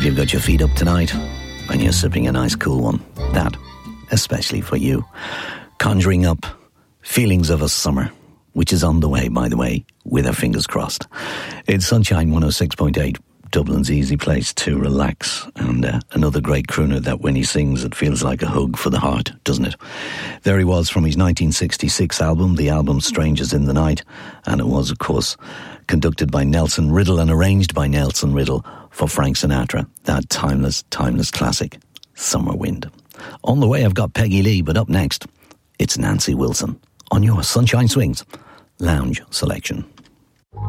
If you've got your feet up tonight and you're sipping a nice cool one, that, especially for you, conjuring up feelings of a summer, which is on the way, by the way, with our fingers crossed. It's Sunshine 106.8, Dublin's easy place to relax, and another great crooner that when he sings it feels like a hug for the heart, doesn't it? There he was from his 1966 album, the album Strangers in the Night, and it was, of course, conducted by Nelson Riddle and arranged by Nelson Riddle for Frank Sinatra, that timeless classic, Summer Wind. On the way I've got Peggy Lee, but up next, it's Nancy Wilson on your Sunshine Swings Lounge Selection.